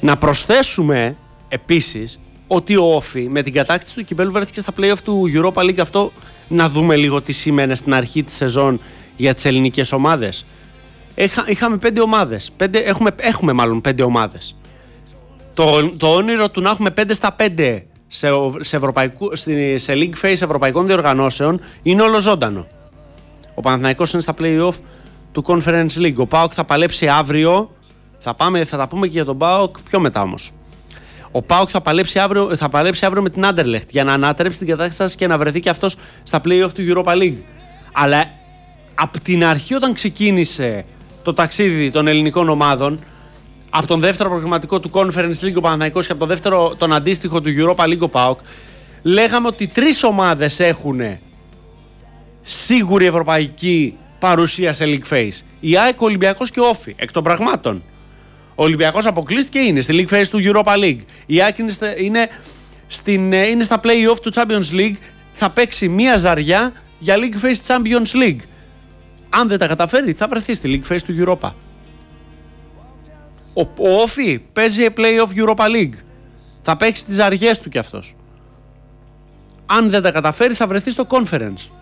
Να προσθέσουμε επίσης ότι ο Όφι με την κατάκτηση του κυπέλλου βρέθηκε στα play-off του Europa League. Αυτό να δούμε λίγο τι σήμαινε στην αρχή της σεζόν για τις ελληνικές ομάδες. Είχαμε 5 ομάδες. Έχουμε μάλλον 5 ομάδες. Το όνειρο του να έχουμε 5 στα 5 σε League Phase ευρωπαϊκών διοργανώσεων είναι ολοζώντανο. Ο Παναθηναϊκός είναι στα play-off του Conference League. Ο ΠΑΟΚ θα παλέψει αύριο. Θα τα πούμε και για τον ΠΑΟΚ πιο μετά όμως. Ο ΠΑΟΚ θα παλέψει αύριο με την Anderlecht για να ανατρέψει την κατάσταση και να βρεθεί και αυτός στα play-off του Europa League. Αλλά από την αρχή, όταν ξεκίνησε το ταξίδι των ελληνικών ομάδων, από τον δεύτερο προγραμματικό του Conference League ο Παναθηναϊκός και από τον δεύτερο τον αντίστοιχο του Europa League ο ΠΑΟΚ, λέγαμε ότι 3 ομάδες έχουν σίγουρη ευρωπαϊκή παρουσία σε League Phase. Η ΑΕΚ, ο Ολυμπιακός και ο Όφι. Εκ των πραγμάτων. Ο Ολυμπιακός αποκλείστηκε, είναι στη League Phase του Europa League. Η ΑΕΚ είναι στα play-off του Champions League. Θα παίξει μία ζαριά για League Phase Champions League. Αν δεν τα καταφέρει, θα βρεθεί στη League Phase του Europa. Ο Όφι παίζει play-off Europa League. Θα παίξει τις ζαριές του κι αυτός. Αν δεν τα καταφέρει, θα βρεθεί στο Conference.